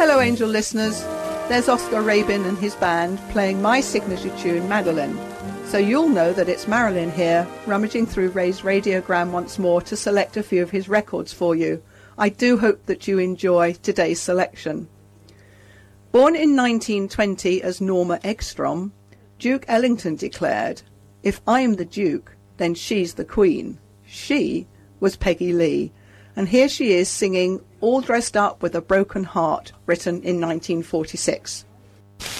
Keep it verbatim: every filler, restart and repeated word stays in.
Hello, Angel listeners. There's Oscar Rabin and his band playing my signature tune, Madeline. So you'll know that it's Marilyn here, rummaging through Ray's radiogram once more to select a few of his records for you. I do hope that you enjoy today's selection. Born in nineteen twenty as Norma Ekstrom, Duke Ellington declared, "If I'm the Duke, then she's the Queen." She was Peggy Lee, and here she is singing All Dressed Up with a Broken Heart, written in nineteen forty-six.